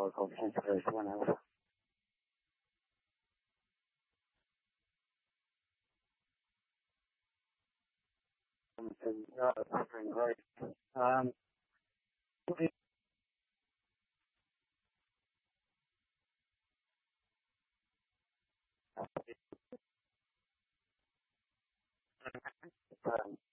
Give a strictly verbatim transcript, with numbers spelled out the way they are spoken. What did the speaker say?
for conference one hour. And, uh, it's been great. Um, um,